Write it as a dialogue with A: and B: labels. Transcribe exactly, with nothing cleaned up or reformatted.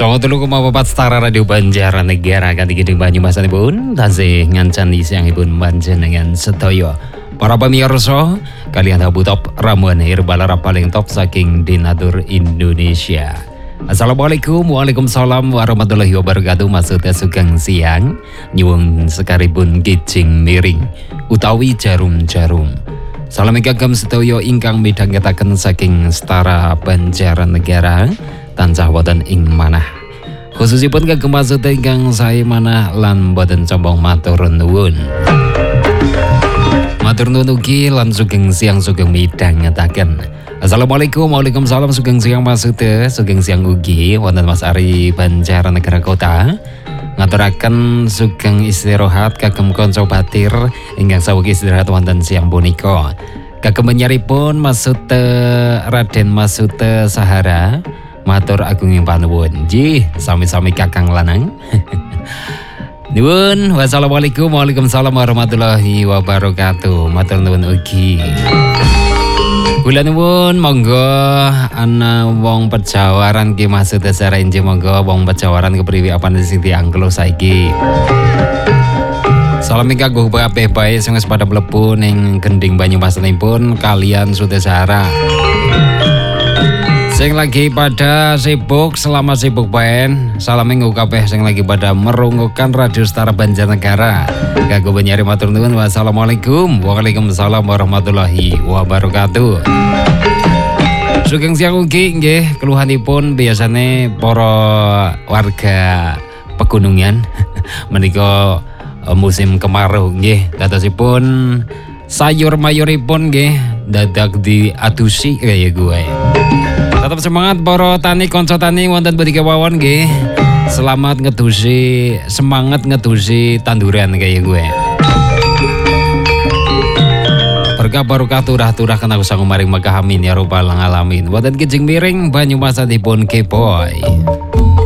A: Songo telu koma papat Setara Radio Banjarnegara kanthi gedhe Banyumasanipun tasih ngancani siangipun panjenengan sedaya. Para pamirsa, kalian Habu Top ramuan herbal paling top saking Dinatur Indonesia. Assalamualaikum, waalaikumsalam warahmatullahi wabarakatuh. Maksudnya sugeng siang, nyuwun sekaripun gijing miring utawi jarum-jarum. Salam kagem sedaya ingkang midhangetaken saking Setara Banjarnegara tansah wonten ing manah. Khususipun kagem maksud ingkang sae manah lan boten sombong matur nuwun. Matur nuwun ugi lan sugeng siang sugeng midhangetaken. Assalamualaikum, waalaikumsalam, sugeng siang maksudnya sugeng siang ugi wonten Mas Ari Banjarnegara Kota. Ngaturaken sugeng istirahat kagem kanca batir ingkang sawugi istirahat wonten siang punika. Kagem menyaripun Masute Raden Masute Sahara matur agunging panuwun. Nggih, sami-sami kakang lanang. Nuwun, wassalamualaikum waalaikumsalam warahmatullahi wabarakatuh. Matur nuwun ugi. Kula nuwun monggo ana wong pejawaran ki maksud dasar injih monggo wong pejawaran kepriwe apa sing diangkelo saiki. Salam kanggo kabeh bae sing wis padha mlebu ning gending Banyumasanipun kalian Sudesara. Sing lagi pada sibuk, selamat sibuk baen. Salam minggu kabeh sing lagi pada merungukan Radio Setara Banjarnegara. Kanggo penyari matur nuwun. Wassalamualaikum waalaikumsalam warahmatullahi wabarakatuh. Sugeng siang ugi nggih keluhanipun biasane para warga pegunungan menika musim kemarau nggih dadosipun sayur mayuripun nggih dadak diadusi kaya gue. Tetap semangat para tani konco tani wonten budi kewawon nggih. Selamat ngedusi, semangat ngedusi tanduran kaya gue. Berkah barokah turah-turah kena usang maring maka amin ya rabbal alamin. Wonten kijing miring Banyumasanipun K-Boy.